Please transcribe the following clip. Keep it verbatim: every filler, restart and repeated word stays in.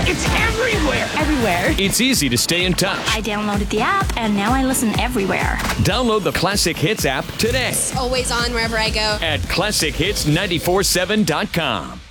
It's everywhere. Everywhere. It's easy to stay in touch. I downloaded the app, and now I listen everywhere. Download the Classic Hits app today It's always on wherever I go. at classic hits nine four seven dot com.